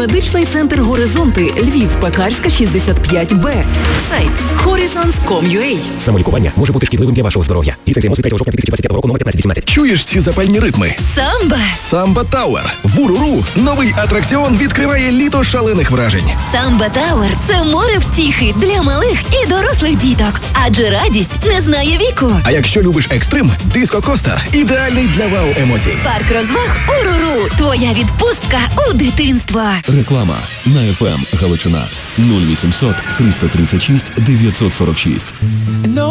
Медичний центр «Горизонти», Львів, Пекарська, 65Б. Сайт horizons.com.ua. Самолікування може бути шкідливим для вашого здоров'я. Ліцензія МОЗ від 3 жовтня 2025 року номер 1518. Чуєш ці запальні ритми? Самба! Самба Тауер. В Уруру новий атракціон відкриває літо шалених вражень. Самба Тауер – це море втіхи для малих і дорослих діток. Адже радість не знає віку. А якщо любиш екстрим, Диско Костер – ідеальний для вау-емоцій. Парк розваг Уруру. Твоя відпустка у дитинство. Реклама на FM Галичина 0800 336 946.